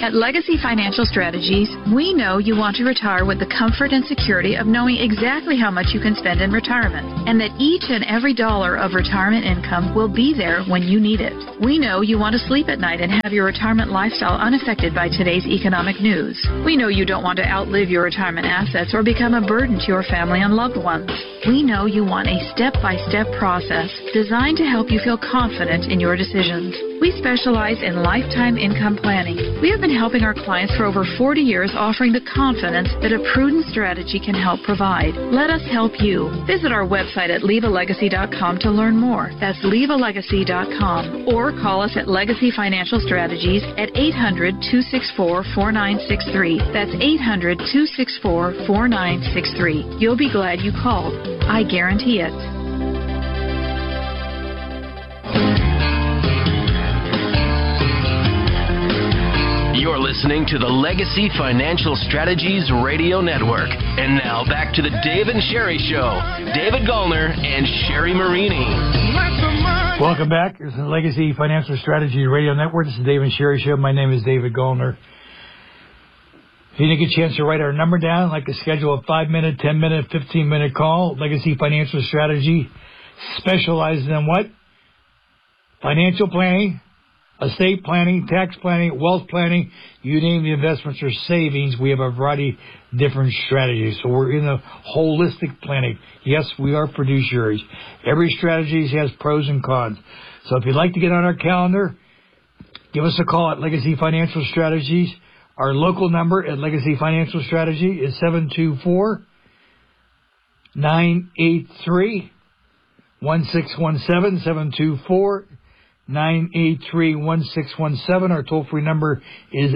At Legacy Financial Strategies, we know you want to retire with the comfort and security of knowing exactly how much you can spend in retirement, and that each and every dollar of retirement income will be there when you need it. We know you want to sleep at night and have your retirement lifestyle unaffected by today's economic news. We know you don't want to outlive your retirement assets or become a burden to your family and loved ones. We know you want a step-by-step process designed to help you feel confident in your decisions. We specialize in lifetime income planning. We have been helping our clients for over 40 years, offering the confidence that a prudent strategy can help provide. Let us help you. Visit our website at leavalegacy.com to learn more. That's leavalegacy.com. Or call us at Legacy Financial Strategies at 800-264-4963. That's 800-264-4963. You'll be glad you called. I guarantee it. You're listening to the Legacy Financial Strategies Radio Network. And now back to the Dave and Sherry Show. David Gollner and Sherry Marini. Welcome back. It's the Legacy Financial Strategies Radio Network. This is the Dave and Sherry Show. My name is David Gollner. If you didn't get a chance to write our number down, like to schedule a 5-minute, 10-minute, 15-minute call, Legacy Financial Strategy specializes in what? Financial planning, estate planning, tax planning, wealth planning, you name the investments or savings, we have a variety of different strategies. So we're in a holistic planning. Yes, we are fiduciaries. Every strategy has pros and cons. So if you'd like to get on our calendar, give us a call at Legacy Financial Strategies. Our local number at Legacy Financial Strategy is 724-983-1617, 724-983-1617. Our toll-free number is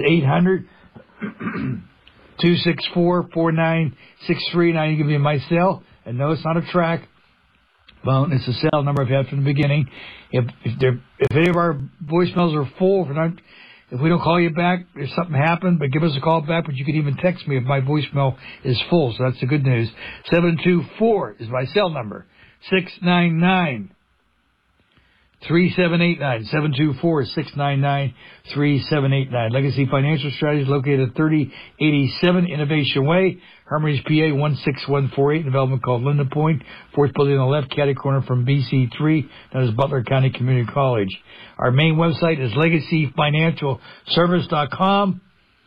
800-264-4963. Now you give me my cell, and no, it's not a track phone. It's a cell number I've had from the beginning. If any of our voicemails are full, if we don't call you back, there's something happened, but give us a call back. But you can even text me if my voicemail is full, so that's the good news. 724 is my cell number. 699-3789. 724-699-3789. Legacy Financial Strategies located at 3087 Innovation Way, Hermitage, PA 16148, development called Linda Point, fourth building on the left, catty corner from BC3, known as Butler County Community College. Our main website is legacyfinancialservice.com.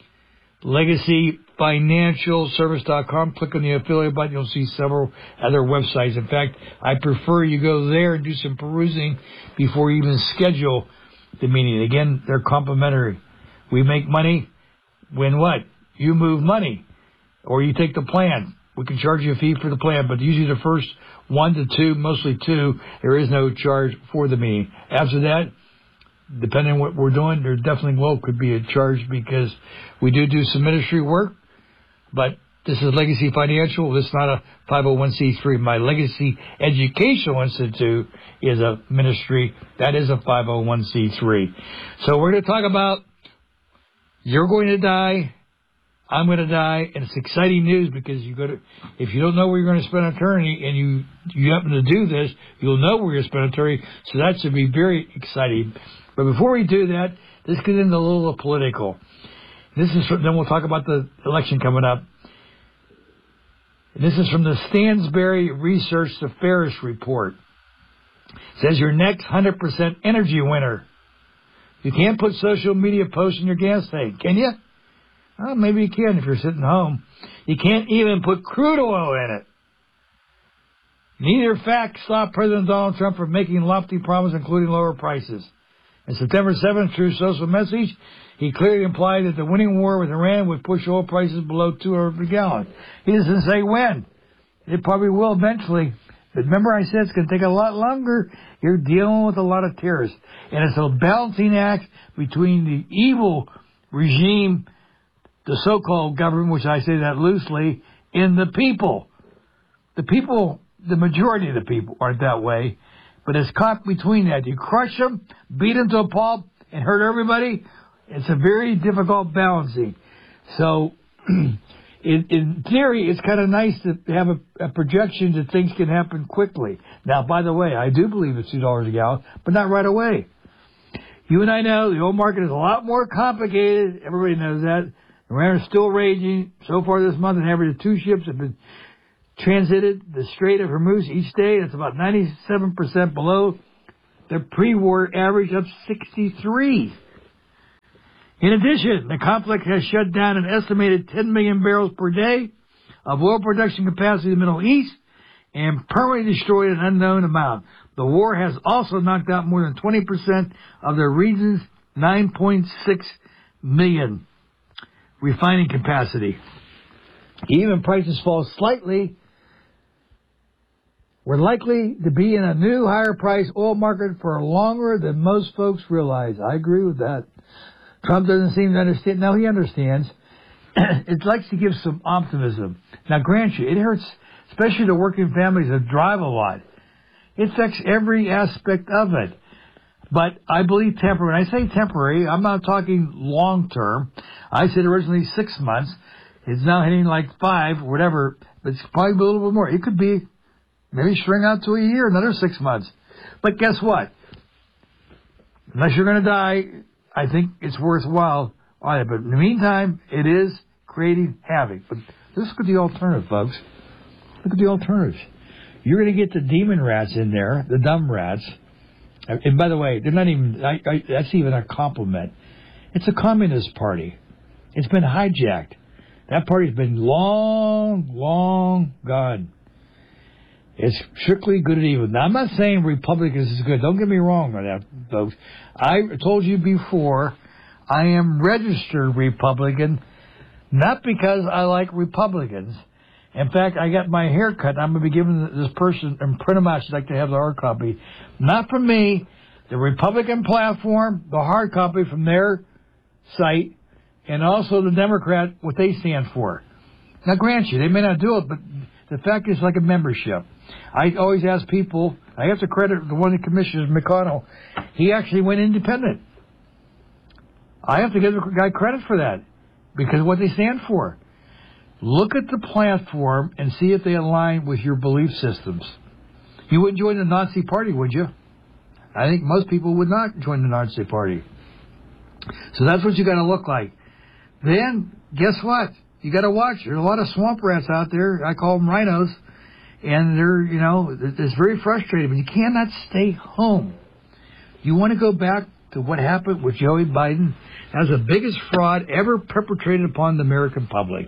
LegacyFinancialService.com. Click on the affiliate button. You'll see several other websites. In fact, I prefer you go there and do some perusing before you even schedule the meeting. Again, they're complimentary. We make money when what? You move money or you take the plan. We can charge you a fee for the plan, but usually the first 1 to 2, mostly 2, there is no charge for the meeting. After that, depending on what we're doing, there definitely could be a charge because we do some ministry work, but this is Legacy Financial. This is not a 501c3. My Legacy Educational Institute is a ministry. That is a 501c3. So we're going to talk about you're going to die, I'm going to die, and it's exciting news because if you don't know where you're going to spend eternity and you happen to do this, you'll know where you're going to spend eternity. So that should be very exciting. But before we do that, let's get into a little political. Then we'll talk about the election coming up. This is from the Stansberry Research, the Ferris Report. It says your next 100% energy winner. You can't put social media posts in your gas tank, can you? Well, maybe you can if you're sitting home. You can't even put crude oil in it. Neither fact stopped President Donald Trump from making lofty promises, including lower prices. On September 7th, through social message, he clearly implied that the winning war with Iran would push oil prices below $2 per gallon. He doesn't say when. It probably will eventually. But remember I said it's going to take a lot longer. You're dealing with a lot of terrorists. And it's a balancing act between the evil regime, the so-called government, which I say that loosely, and the people. The people, the majority of the people aren't that way. But it's caught between that. You crush them, beat them to a pulp, and hurt everybody. It's a very difficult balancing. So, in theory, it's kind of nice to have a projection that things can happen quickly. Now, by the way, I do believe it's $2 a gallon, but not right away. You and I know the oil market is a lot more complicated. Everybody knows that. Iran is still raging. So far this month, an average of 2 ships have been transited the Strait of Hormuz each day. That's about 97% below the pre-war average of 63. In addition, the conflict has shut down an estimated 10 million barrels per day of oil production capacity in the Middle East and permanently destroyed an unknown amount. The war has also knocked out more than 20% of the region's 9.6 million refining capacity. Even prices fall slightly. We're likely to be in a new higher price oil market for longer than most folks realize. I agree with that. Trump doesn't seem to understand. No, he understands. It likes to give some optimism. Now, grant you, it hurts, especially the working families that drive a lot. It affects every aspect of it. But I believe temporary. When I say temporary, I'm not talking long term. I said originally 6 months. It's now hitting like 5, whatever. But it's probably a little bit more. It could be maybe string out to a year, another 6 months. But guess what? Unless you're going to die, I think it's worthwhile. All right, but in the meantime, it is creating havoc. But let's look at the alternative, folks. Look at the alternatives. You're going to get the demon rats in there, the dumb rats. And by the way, they're not even, that's even a compliment. It's a communist party. It's been hijacked. That party's been long, long gone. It's strictly good and evil. Now, I'm not saying Republicans is good. Don't get me wrong on that, folks. I told you before, I am registered Republican, not because I like Republicans. In fact, I got my hair cut. I'm going to be giving this person and print them out. She'd like to have the hard copy. Not from me, the Republican platform, the hard copy from their site, and also the Democrat, what they stand for. Now, grant you, they may not do it, but the fact is like a membership. I always ask people, I have to credit the one of the commissioners, McConnell. He actually went independent. I have to give the guy credit for that because of what they stand for. Look at the platform and see if they align with your belief systems. You wouldn't join the Nazi Party, would you? I think most people would not join the Nazi Party. So that's what you got to look like. Then, guess what? You got to watch. There's a lot of swamp rats out there. I call them rhinos. And they're, it's very frustrating. But you cannot stay home. You want to go back to what happened with Joe Biden. That was the biggest fraud ever perpetrated upon the American public.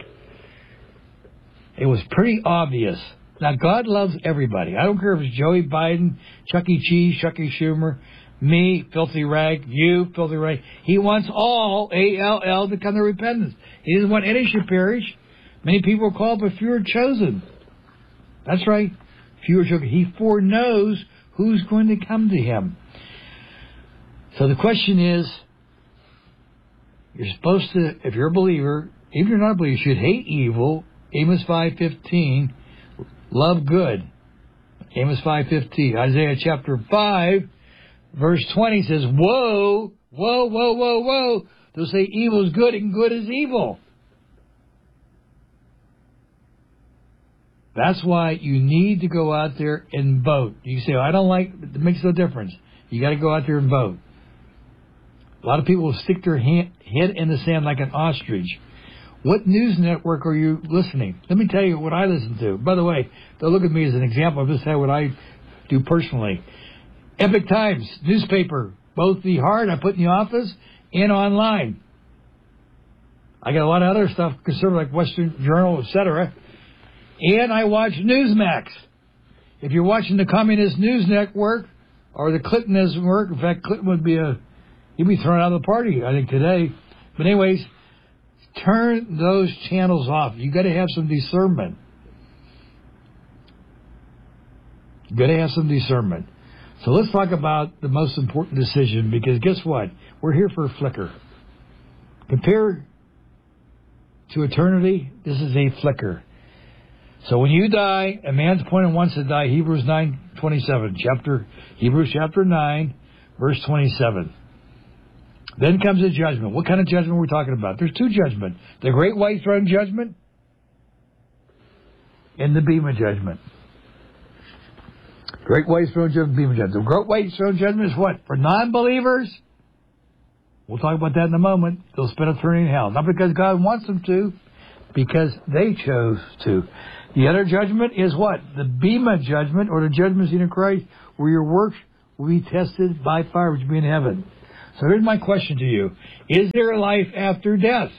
It was pretty obvious. Now, God loves everybody. I don't care if it's Joey Biden, Chuck E. Cheese, Chucky Schumer, me, Filthy Rag, you, Filthy Rag. He wants all, A-L-L, to come to repentance. He doesn't want any should perish. Many people are called, but few are chosen. That's right. Few are chosen. He foreknows who's going to come to him. So the question is, you're supposed to, if you're a believer, even if you're not a believer, you should hate evil. Amos 5:15, love good. Amos 5:15. Isaiah chapter 5, verse 20 says, woe, woe, woe, woe, woe. They'll say evil is good and good is evil. That's why you need to go out there and vote. You say, I don't like, it makes no difference. You got to go out there and vote. A lot of people will stick their head in the sand like an ostrich. What news network are you listening? Let me tell you what I listen to. By the way, don't look at me as an example. I'm just saying what I do personally. Epic Times, newspaper, both the hard I put in the office and online. I got a lot of other stuff, conservative like Western Journal, etc. And I watch Newsmax. If you're watching the Communist News Network or the Clinton Network, in fact, Clinton would be he'd be thrown out of the party, I think, today. But anyways, turn those channels off. You got to have some discernment. You got to have some discernment. So let's talk about the most important decision, because guess what? We're here for a flicker. Compared to eternity, this is a flicker. So when you die, a man's appointed once to die. Hebrews 9:27, Hebrews chapter 9, verse 27. Then comes the judgment. What kind of judgment are we talking about? There's two judgments. The Great White Throne Judgment and the Bema Judgment. Great White Throne Judgment, Bema Judgment. The Great White Throne Judgment is what? For non-believers? We'll talk about that in a moment. They'll spend eternity in hell. Not because God wants them to, because they chose to. The other judgment is what? The Bema judgment, or the judgment seat of Christ, where your works will be tested by fire, which will be in heaven. So here's my question to you. Is there a life after death?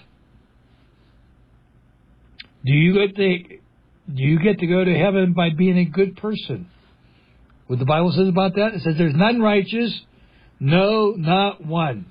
Do you get to go to heaven by being a good person? What the Bible says about that? It says there's none righteous, no, not one.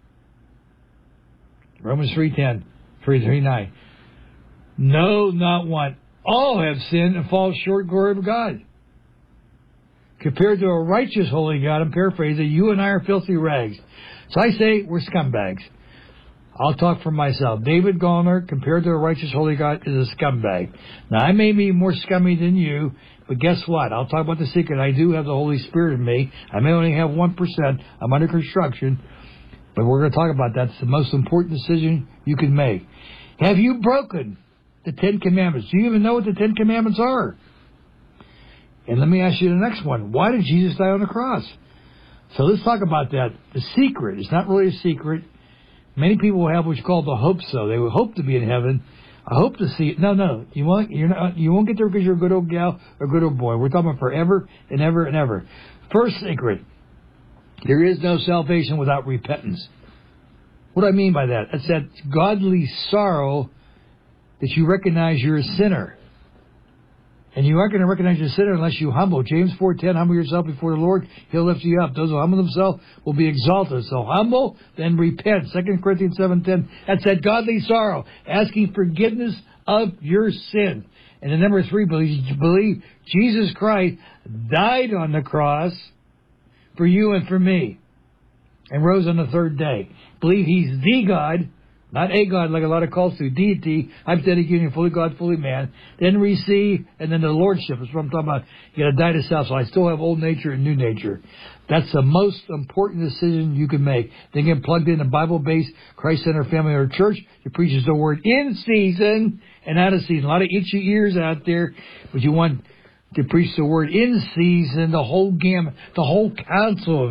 Romans 3:10, 3:9. No, not one. All have sinned and fall short of the glory of God. Compared to a righteous, holy God, I'm paraphrasing, you and I are filthy rags. So I say we're scumbags. I'll talk for myself. David Gollner, compared to a righteous, holy God, is a scumbag. Now, I may be more scummy than you, but guess what? I'll talk about the secret. I do have the Holy Spirit in me. I may only have 1%. I'm under construction. But we're going to talk about that. It's the most important decision you can make. Have you broken the 10 Commandments? Do you even know what the 10 Commandments are? And let me ask you the next one. Why did Jesus die on the cross? So let's talk about that. The secret. It's not really a secret. Many people have what's called the hope so. They would hope to be in heaven. I hope to see it. No. You won't get there because you're a good old gal or a good old boy. We're talking about forever and ever and ever. First secret. There is no salvation without repentance. What do I mean by that? It's that godly sorrow that you recognize you're a sinner. And you aren't going to recognize you're a sinner unless you humble. James 4:10, humble yourself before the Lord, He'll lift you up. Those who humble themselves will be exalted. So humble, then repent. 2 Corinthians 7:10, that's that godly sorrow, asking forgiveness of your sin. And then number 3, believe Jesus Christ died on the cross for you and for me, and rose on the third day. Believe He's the God, not a God like a lot of cults do, deity, hypostatic union, fully God, fully man. Then receive, and then the Lordship. That's what I'm talking about. You got to die to self. So I still have old nature and new nature. That's the most important decision you can make. Then get plugged in a Bible-based Christ Center family or church that preaches the word in season and out of season. A lot of itchy ears out there, but you want to preach the word in season, the whole gamut, the whole counsel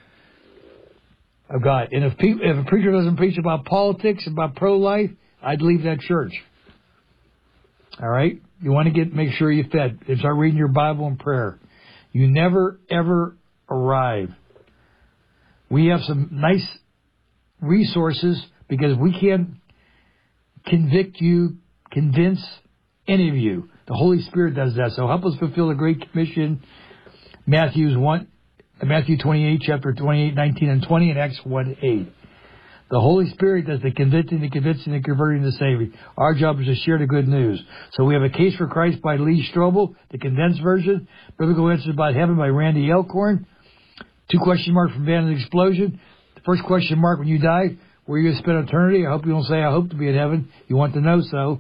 of God. And if a preacher doesn't preach about politics, about pro-life, I'd leave that church. All right? You want to make sure you're fed. And start reading your Bible and prayer. You never, ever arrive. We have some nice resources because we can't convince any of you. The Holy Spirit does that. So help us fulfill the Great Commission, Matthew 28, chapter 28, 19, and 20, and Acts 1:8. The Holy Spirit does the convicting, the converting, the saving. Our job is to share the good news. So we have A Case for Christ by Lee Strobel, the condensed version. Biblical Answers About Heaven by Randy Elkhorn. 2 question marks from Band of the Explosion. The first question mark, when you die, where are you going to spend eternity? I hope you don't say, I hope to be in heaven. You want to know so.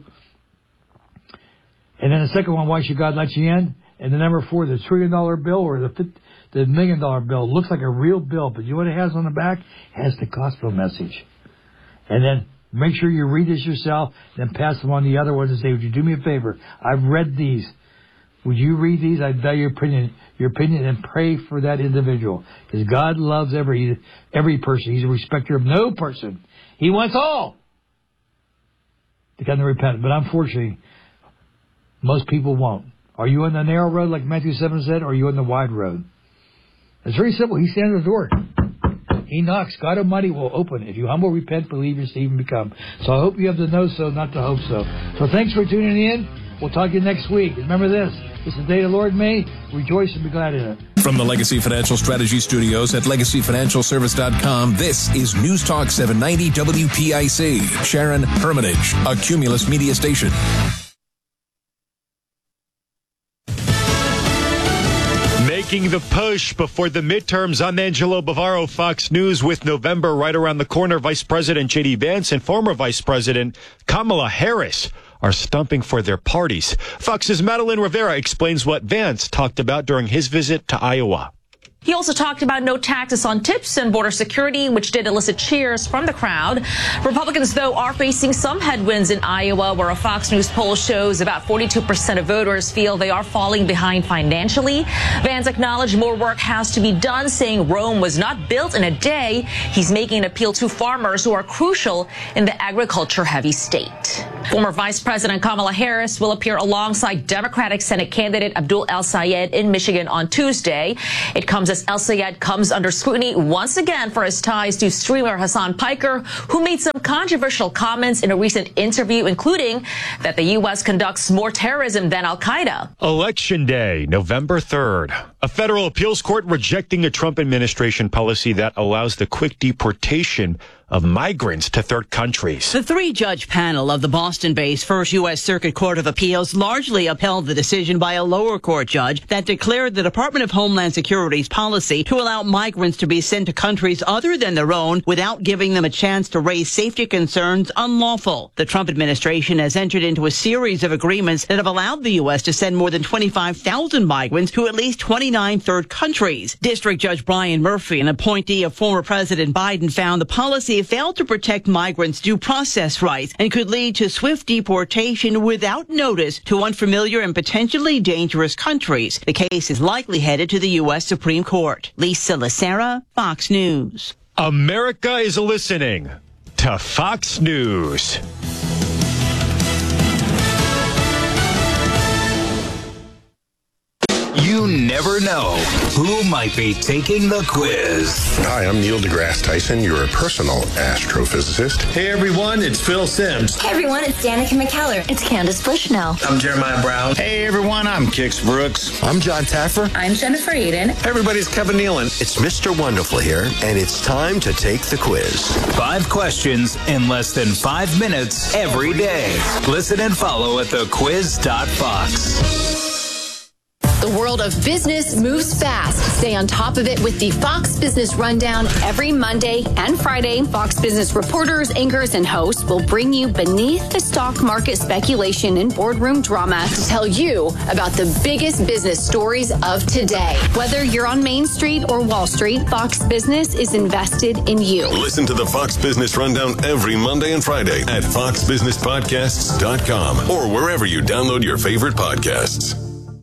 And then the second one, why should God let you in? And the number 4, the $1 trillion bill or the $1 million bill. Looks like a real bill, but you know what it has on the back? It has the gospel message. And then make sure you read this yourself, then pass them on the other ones and say, would you do me a favor? I've read these. Would you read these? I'd value your opinion, and pray for that individual. Because God loves every person. He's a respecter of no person. He wants all to come to repent. But unfortunately, most people won't. Are you on the narrow road like Matthew 7 said, or are you on the wide road? It's very simple. He stands at the door. He knocks. God Almighty will open. If you humble, repent, believe, receive, and become. So I hope you have the know so, not the hope so. So thanks for tuning in. We'll talk to you next week. Remember this. This is the day the Lord made. Rejoice and be glad in it. From the Legacy Financial Strategy Studios at LegacyFinancialService.com, this is News Talk 790 WPIC. Sharon Hermitage, a Cumulus Media station. Making the push before the midterms, I'm Angelo Bavaro, Fox News. With November right around the corner, Vice President J.D. Vance and former Vice President Kamala Harris are stumping for their parties. Fox's Madeline Rivera explains what Vance talked about during his visit to Iowa. He also talked about no taxes on tips and border security, which did elicit cheers from the crowd. Republicans, though, are facing some headwinds in Iowa, where a Fox News poll shows about 42% of voters feel they are falling behind financially. Vance acknowledged more work has to be done, saying Rome was not built in a day. He's making an appeal to farmers who are crucial in the agriculture-heavy state. Former Vice President Kamala Harris will appear alongside Democratic Senate candidate Abdul El-Sayed in Michigan on Tuesday. It comes as El-Sayed comes under scrutiny once again for his ties to streamer Hassan Piker, who made some controversial comments in a recent interview, including that the U.S. conducts more terrorism than Al-Qaeda. Election Day, November 3rd. A federal appeals court rejecting a Trump administration policy that allows the quick deportation of migrants to third countries. The three-judge panel of the Boston-based First U.S. Circuit Court of Appeals largely upheld the decision by a lower court judge that declared the Department of Homeland Security's policy to allow migrants to be sent to countries other than their own without giving them a chance to raise safety concerns unlawful. The Trump administration has entered into a series of agreements that have allowed the U.S. to send more than 25,000 migrants to at least 29 third countries. District Judge Brian Murphy, an appointee of former President Biden, found the policy failed to protect migrants' due process rights and could lead to swift deportation without notice to unfamiliar and potentially dangerous countries. The case is likely headed to the U.S. Supreme Court. Lisa Lacera, Fox News. America is listening to Fox News. You never know who might be taking the quiz. Hi, I'm Neil deGrasse Tyson, your personal astrophysicist. Hey everyone, it's Phil Sims. Hey everyone, it's Danica McKellar. It's Candace Bushnell. I'm Jeremiah Brown. Hey everyone, I'm Kix Brooks. I'm John Taffer. I'm Jennifer Eden. Hey everybody, it's Kevin Nealon. It's Mr. Wonderful here, and it's time to take the quiz. 5 questions in less than 5 minutes every day. Listen and follow at thequiz.fox. The world of business moves fast. Stay on top of it with the Fox Business Rundown every Monday and Friday. Fox Business reporters, anchors, and hosts will bring you beneath the stock market speculation and boardroom drama to tell you about the biggest business stories of today. Whether you're on Main Street or Wall Street, Fox Business is invested in you. Listen to the Fox Business Rundown every Monday and Friday at foxbusinesspodcasts.com or wherever you download your favorite podcasts.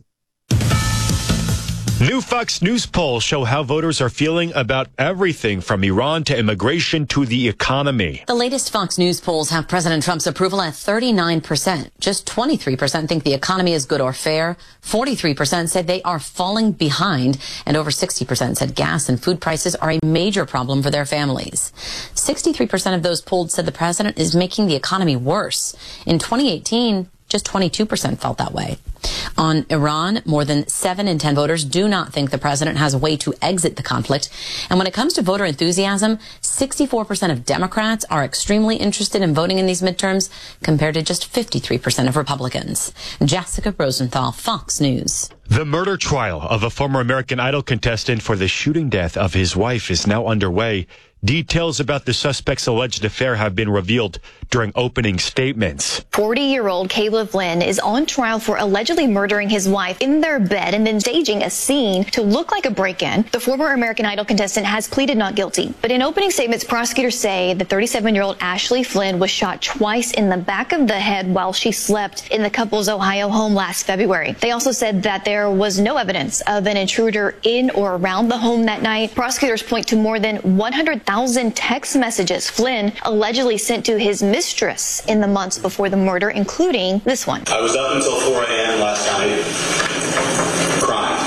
New Fox News polls show how voters are feeling about everything from Iran to immigration to the economy. The latest Fox News polls have President Trump's approval at 39%. Just 23% think the economy is good or fair. 43% said they are falling behind. And over 60% said gas and food prices are a major problem for their families. 63% of those polled said the president is making the economy worse. In 2018, just 22% felt that way. On Iran, more than 7 in 10 voters do not think the president has a way to exit the conflict. And when it comes to voter enthusiasm, 64% of Democrats are extremely interested in voting in these midterms, compared to just 53% of Republicans. Jessica Rosenthal, Fox News. The murder trial of a former American Idol contestant for the shooting death of his wife is now underway. Details about the suspect's alleged affair have been revealed during opening statements. 40-year-old Caleb Flynn is on trial for allegedly murdering his wife in their bed and then staging a scene to look like a break-in. The former American Idol contestant has pleaded not guilty. But in opening statements, prosecutors say the 37-year-old Ashley Flynn was shot twice in the back of the head while she slept in the couple's Ohio home last February. They also said that there was no evidence of an intruder in or around the home that night. Prosecutors point to more than 100,000 text messages Flynn allegedly sent to his mistress in the months before the murder, including this one. I was up until 4 a.m. last night crying,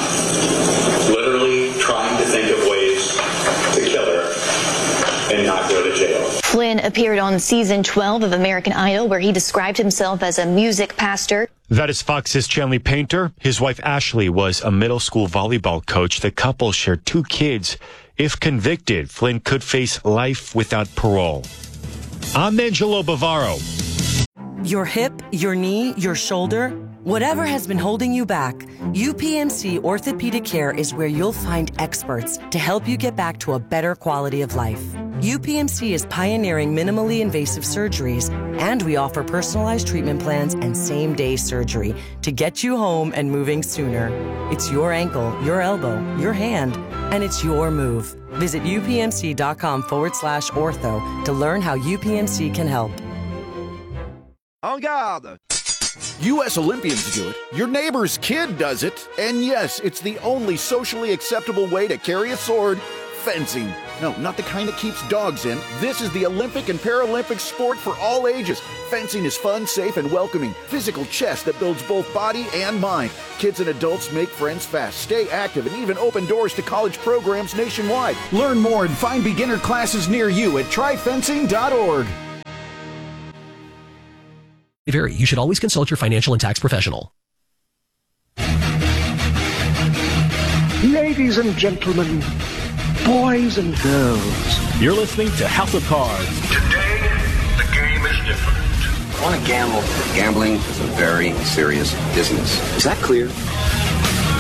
literally trying to think of ways to kill her and not go to jail. Flynn appeared on season 12 of American Idol, where he described himself as a music pastor. That is Fox's Chanley Painter. His wife Ashley was a middle school volleyball coach. The couple shared 2 kids. If convicted, Flynn could face life without parole. I'm Angelo Bavaro. Your hip, your knee, your shoulder, whatever has been holding you back, UPMC Orthopedic Care is where you'll find experts to help you get back to a better quality of life. UPMC is pioneering minimally invasive surgeries, and we offer personalized treatment plans and same-day surgery to get you home and moving sooner. It's your ankle, your elbow, your hand, and it's your move. Visit upmc.com/ortho to learn how UPMC can help. En garde! U.S. Olympians do it, your neighbor's kid does it, and yes, it's the only socially acceptable way to carry a sword, fencing. No, not the kind that keeps dogs in. This is the Olympic and Paralympic sport for all ages. Fencing is fun, safe, and welcoming. Physical chess that builds both body and mind. Kids and adults make friends fast, stay active, and even open doors to college programs nationwide. Learn more and find beginner classes near you at tryfencing.org. Vary. You should always consult your financial and tax professional. Ladies and gentlemen, boys and girls, you're listening to House of Cards. Today, the game is different. I want to gamble. Gambling is a very serious business. Is that clear?